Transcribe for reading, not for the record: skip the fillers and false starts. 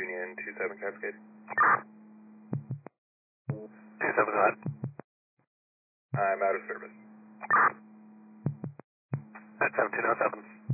Union 27 Cascade. 27, go ahead. I'm out of service. At 1707.